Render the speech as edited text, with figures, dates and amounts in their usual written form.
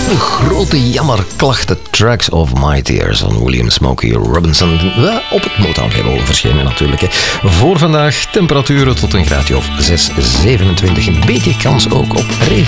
heel grote jammerklachten. Tracks of My Tears van William Smokey Robinson. Op het Motown-label verschenen natuurlijk. Voor vandaag temperaturen tot een graadje of 6, 27. Een beetje kans ook op regen.